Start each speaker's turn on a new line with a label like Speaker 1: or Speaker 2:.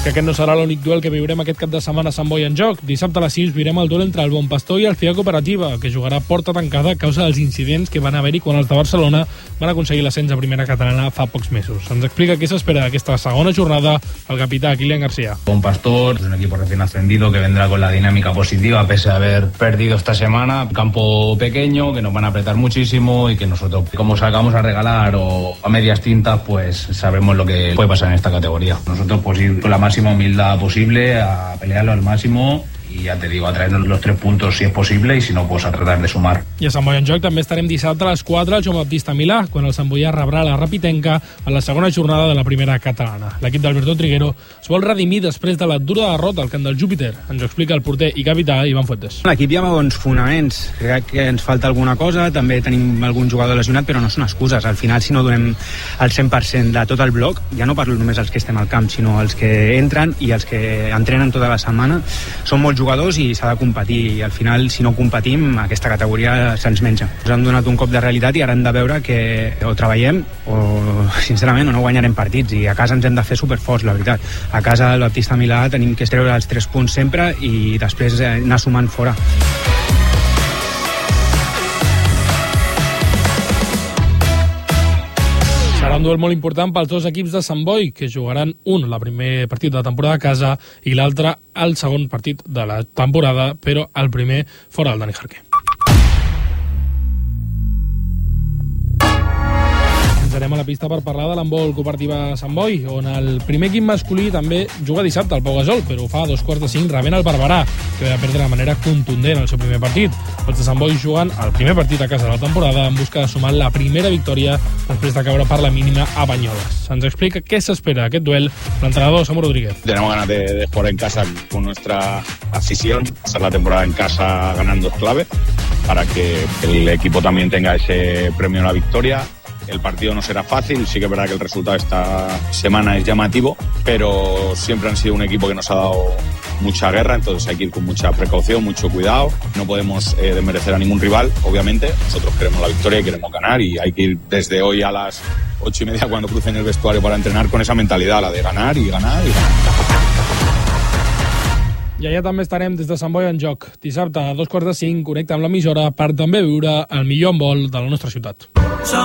Speaker 1: que aquest no serà l'únic duel que viurem aquest cap de setmana a Sant Boi en Joc. Dissabte a les 6 viurem el duel entre el Bon Pastor i el FIA Cooperativa, que jugarà a porta tancada a causa dels incidents que van haver-hi quan els de Barcelona van aconseguir l'ascens a primera catalana fa pocs mesos. Ens explica què s'espera d'aquesta segona jornada el capità Kilian García.
Speaker 2: Bon Pastor es un equipo recién ascendido que vendrá con la dinámica positiva pese a haber perdido esta semana. Campo pequeño, que nos van a apretar muchísimo y que nosotros, como salgamos a regalar o a medias tintas, pues sabremos lo que puede pasar en esta categoría. Nosotros pues ir con la máxima humildad posible a pelearlo al máximo i ja te digo, a traernos los 3 puntos si es posible y si no, pues a tratar de sumar.
Speaker 1: I a Sant Boi en Joc també estarem dissabte a les 4 al Joan Baptista Milà, quan el Sant Boià rebrà la Rapitenca en la segona jornada de la primera catalana. L'equip d'Alberto Triguero es vol redimir després de la dura derrota al camp del Júpiter. Ens ho explica el porter i capità Ivan Fuentes.
Speaker 3: L'equip hi ha bons fonaments. Crec que ens falta alguna cosa, també tenim algun jugador lesionat, però no són excuses. Al final, si no donem el 100% de tot el bloc, ja no parlo només els que estem al camp, sinó els que entren i els que entrenen tota la setmana, són molts jugadors i s'ha de competir, i al final si no competim aquesta categoria se'ns menja. Ens han donat un cop de realitat i ara hem de veure que o treballem o sincerament o no guanyarem partits, i a casa ens hem de fer superforts, la veritat. A casa del Baptista Milà tenim que treure els 3 punts sempre i després anar sumant fora.
Speaker 1: Serà un duel molt important pels dos equips de Sant Boi, que jugaran un el primer partit de la temporada a casa i l'altre el segon partit de la temporada, però el primer fora del Dani Jarque. Anem a la pista per parlar de l'handbol cooperativa Sant Boi, on el primer equip masculí també juga dissabte al Pau Gasol, però ho fa a 2:45 rebent el Barberà, que va perdre de manera contundent el seu primer partit. Els de Sant Boi juguen el primer partit a casa de la temporada en busca de sumar la primera victòria després de caure per la mínima a Banyoles. Ens explica què s'espera d'aquest duel l'entrenador Samu Rodríguez.
Speaker 4: Tenemos ganas de jugar en casa con nuestra afición, hacer la temporada en casa ganando es clave para que el equipo también tenga ese premio a la victoria. El partido no será fácil, sí que es verdad que el resultado esta semana es llamativo, pero siempre han sido un equipo que nos ha dado mucha guerra, entonces hay que ir con mucha precaución, mucho cuidado. No podemos desmerecer a ningún rival, obviamente. Nosotros queremos la victoria y queremos ganar, y hay que ir desde hoy a las 8:30 cuando crucen el vestuario para entrenar con esa mentalidad, la de ganar y ganar y ganar.
Speaker 1: I allà també estarem des de Sant Boi en Joc. Dissabte a 2:45 connecta amb l'emissora per també viure el millor handbol de la nostra ciutat.